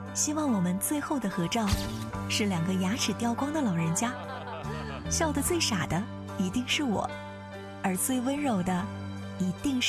希望我们最后的合照是2个牙齿掉光的老人家，笑得最傻的一定是我，而最温柔的一定是